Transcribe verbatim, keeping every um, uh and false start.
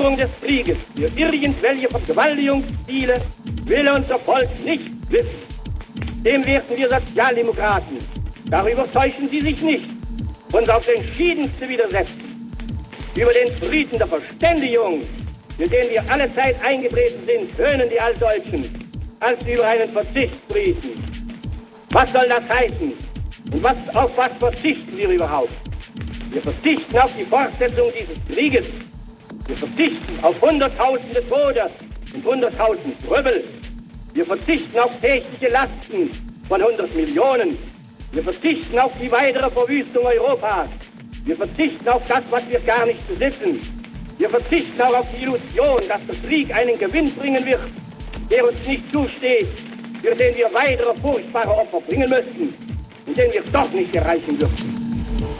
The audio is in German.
Beendigung des Krieges für irgendwelche Vergewaltigungsziele will unser Volk nicht wissen. Dem werden wir Sozialdemokraten, darüber täuschen Sie sich nicht, uns aufs Entschiedenste widersetzen. Über den Frieden der Verständigung, für den wir alle Zeit eingetreten sind, höhnen die Altdeutschen als über einen Verzichtsfrieden. Was soll das heißen? Und was, auf was verzichten wir überhaupt? Wir verzichten auf die Fortsetzung dieses Krieges. Wir verzichten auf Hunderttausende Tote und Hunderttausend Trümmel. Wir verzichten auf tägliche Lasten von hundert Millionen. Wir verzichten auf die weitere Verwüstung Europas. Wir verzichten auf das, was wir gar nicht besitzen. Wir verzichten auch auf die Illusion, dass der Krieg einen Gewinn bringen wird, der uns nicht zusteht, für den wir weitere furchtbare Opfer bringen müssten und den wir doch nicht erreichen dürfen.